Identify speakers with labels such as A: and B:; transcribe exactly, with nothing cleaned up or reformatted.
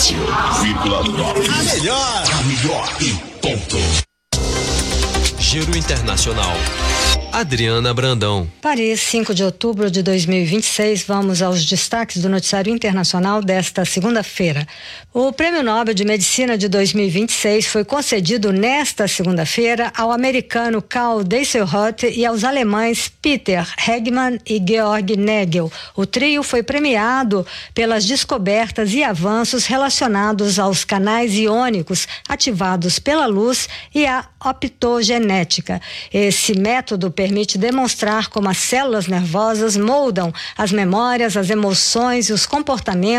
A: vírgula nove. A melhor. A melhor e ponto.
B: Giro Internacional. Adriana Brandão.
C: Paris, cinco de outubro de dois mil e vinte e seis. Vamos aos destaques do noticiário internacional desta segunda-feira. O Prêmio Nobel de Medicina de dois mil e vinte e seis foi concedido nesta segunda-feira ao americano Karl Desselroth e aos alemães Peter Hegmann e Georg Nägel. O trio foi premiado pelas descobertas e avanços relacionados aos canais iônicos ativados pela luz e à optogenética. Esse método permite demonstrar como as células nervosas moldam as memórias, as emoções e os comportamentos